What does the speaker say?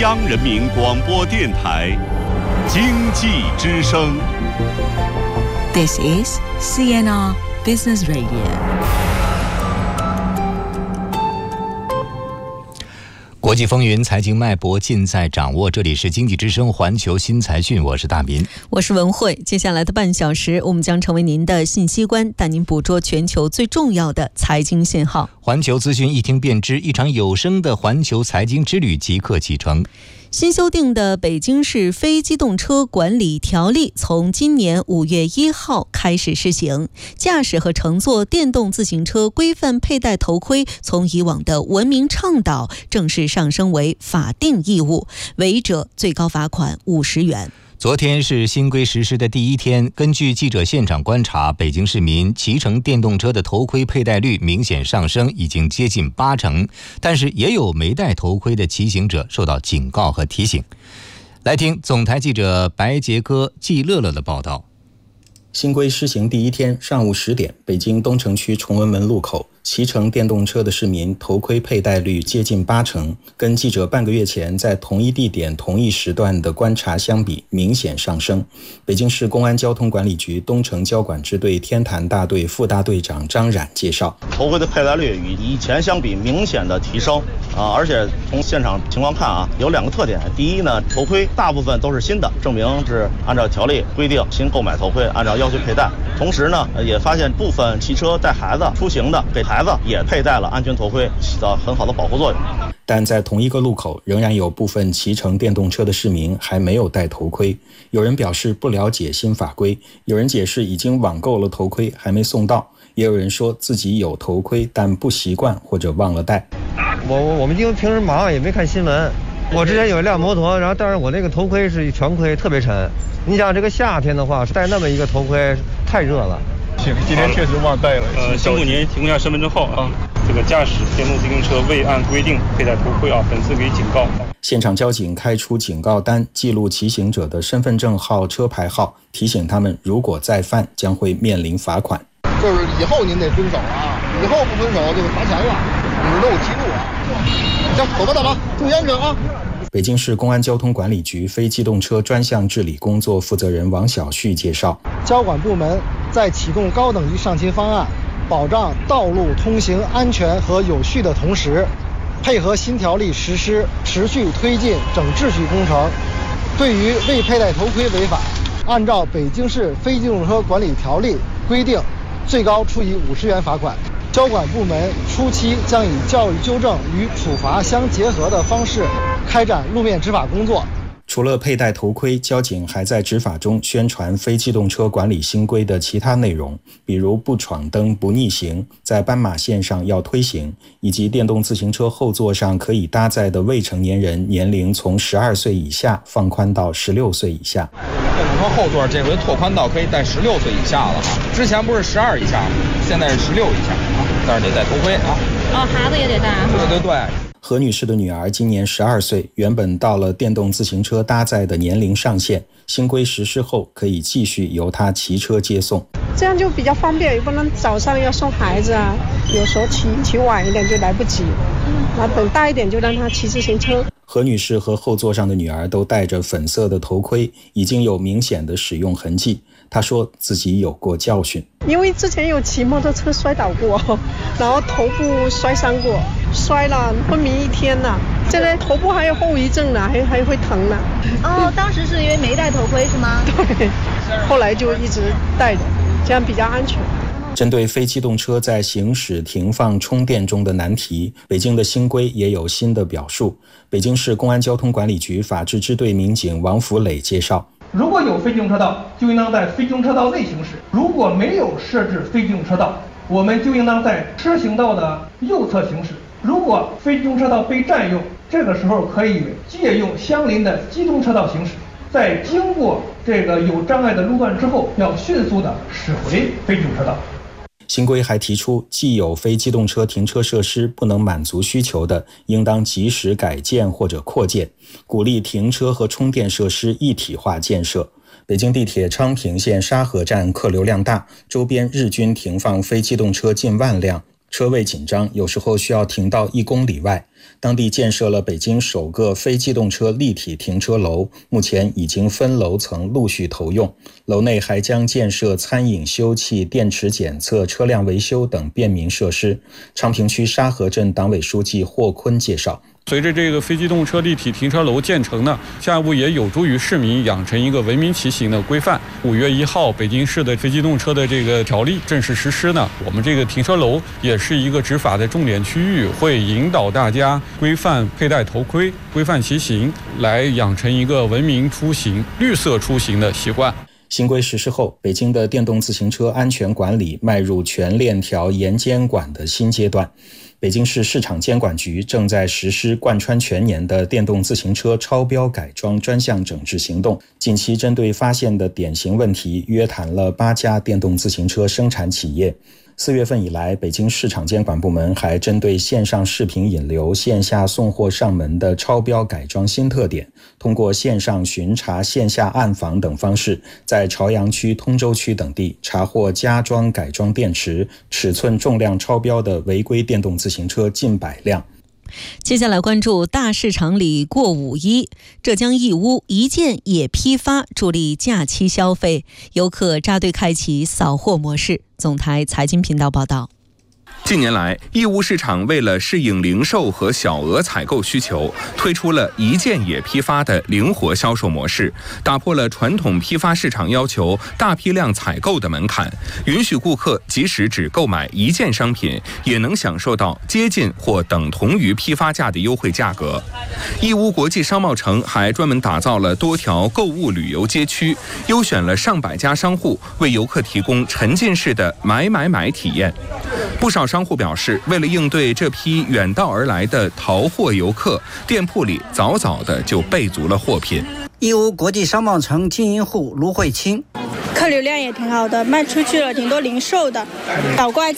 央人民广播电台经济之声。 This is CNR Business Radio。 国际风云，财经脉搏尽在掌握。这里是经济之声环球新财讯，我是大民， 我是文慧。接下来的半小时，我们将成为您的信息官，带您捕捉全球最重要的财经信号。 环球资讯一听便知，一场有声的环球财经之旅即刻启程。 新修订的北京市非机动车管理条例从今年5月1号开始施行，驾驶和乘坐电动自行车规范佩戴头盔从以往的文明倡导正式上升为法定义务，违者最高罚款50元。 昨天是新规实施的第一天，根据记者现场观察，北京市民骑乘电动车的头盔佩戴率明显上升，已经接近80%，但是也有没戴头盔的骑行者受到警告和提醒。来听总台记者白杰哥季乐乐的报道。 新规施行第一天上午10点，北京东城区崇文门路口，骑乘电动车的市民头盔佩戴率接近80%，跟记者半个月前在同一地点同一时段的观察相比，明显上升。北京市公安交通管理局东城交管支队天坛大队副大队长张冉介绍， 头盔的佩戴率与以前相比明显的提升而且从现场情况看有2个特点。第一呢，头盔大部分都是新的，证明是按照条例规定新购买头盔，按照要求佩戴。同时呢，也发现部分骑车带孩子出行的，给孩子也佩戴了安全头盔，起到很好的保护作用。 但在同一个路口，仍然有部分骑乘电动车的市民还没有戴头盔。有人表示不了解新法规，有人解释已经网购了头盔还没送到，也有人说自己有头盔但不习惯或者忘了戴。 我们因为平时忙也没看新闻。我之前有一辆摩托，然后但是我那个头盔是全盔，特别沉。你想这个夏天的话，戴那么一个头盔太热了。 行，今天确实忘带了。 辛苦您提供一下身份证号啊。这个驾驶电动自行车未按规定佩戴头盔本次给警告。 现场交警开出警告单，记录骑行者的身份证号、车牌号，提醒他们如果再犯将会面临罚款。 就是以后您得遵守以后不遵守就罚钱了，你漏记录行，走吧，大妈，注意安全啊！ 北京市公安交通管理局非机动车专项治理工作负责人王小旭介绍， 交管部门在启动高等级上齐方案，保障道路通行安全和有序的同时，配合新条例实施，持续推进整秩序工程。对于未佩戴头盔违法，按照北京市非机动车管理条例规定，最高处以50元罚款。交管部门初期将以教育纠正与处罚相结合的方式开展路面执法工作。 除了佩戴头盔，交警还在执法中宣传非机动车管理新规的其他内容，比如不闯灯、不逆行，在斑马线上要推行，以及电动自行车后座上可以搭载的未成年人年龄从12岁以下放宽到16岁以下。 电动车后座这回拓宽到可以带16岁以下了之前不是12以下吗？现在是16以下但是得戴头盔孩子也得戴对。 何女士的女儿今年12岁，原本到了电动自行车搭载的年龄上限，新规实施后可以继续由她骑车接送， 这样就比较方便，也不能早上要送孩子有时候骑晚一点就来不及，然后等大一点就让她骑自行车。 何女士和后座上的女儿都戴着粉色的头盔，已经有明显的使用痕迹。她说自己有过教训， 因为之前有骑摩托车摔倒过，然后头部摔伤过，摔了昏迷1天了，现在头部还有后遗症呢，还会疼呢。 当时是因为没戴头盔是吗？ 对，后来就一直戴着，这样比较安全。 针对非机动车在行驶停放充电中的难题，北京的新规也有新的表述。北京市公安交通管理局法制支队民警王福磊介绍， 如果有非机动车道，就应当在非机动车道内行驶；如果没有设置非机动车道，我们就应当在车行道的右侧行驶。如果非机动车道被占用，这个时候可以借用相邻的机动车道行驶。在经过这个有障碍的路段之后，要迅速的驶回非机动车道。 新规还提出，既有非机动车停车设施不能满足需求的，应当及时改建或者扩建，鼓励停车和充电设施一体化建设。北京地铁昌平线沙河站客流量大，周边日均停放非机动车近1万辆。 车位紧张，有时候需要停到1公里外。当地建设了北京首个非机动车立体停车楼，目前已经分楼层陆续投用。楼内还将建设餐饮休憩、电池检测、车辆维修等便民设施。昌平区沙河镇党委书记霍坤介绍， 随着这个非机动车立体停车楼建成呢，下一步也有助于市民养成一个文明骑行的规范。5月1号，北京市的非机动车的这个条例正式实施呢，我们这个停车楼也是一个执法的重点区域，会引导大家规范佩戴头盔、规范骑行，来养成一个文明出行、绿色出行的习惯。 新规实施后，北京的电动自行车安全管理迈入全链条严监管的新阶段。北京市市场监管局正在实施贯穿全年的电动自行车超标改装专项整治行动。近期针对发现的典型问题，约谈了8家电动自行车生产企业。4月份以来，北京市场监管部门还针对线上视频引流、线下送货上门的超标改装新特点，通过线上巡查、线下暗访等方式，在朝阳区、通州区等地查获加装改装电池、尺寸重量超标的违规电动自行车近100辆。 接下来关注大市场里过5·1，浙江义乌一件也批发助力假期消费，游客扎堆开启扫货模式。总台财经频道报道。 近年来，义乌市场为了适应零售和小额采购需求，推出了一件也批发的灵活销售模式，打破了传统批发市场要求大批量采购的门槛，允许顾客即使只购买1件商品，也能享受到接近或等同于批发价的优惠价格。义乌国际商贸城还专门打造了多条购物旅游街区，优选了上百家商户，为游客提供沉浸式的买体验。不少商户表示，为了应对这批远道而来的淘货游客，店铺里早早的就备足了货品。 义乌国际商贸城经营户卢慧清， 客流量也挺好的，卖出去了挺多零售的，倒过来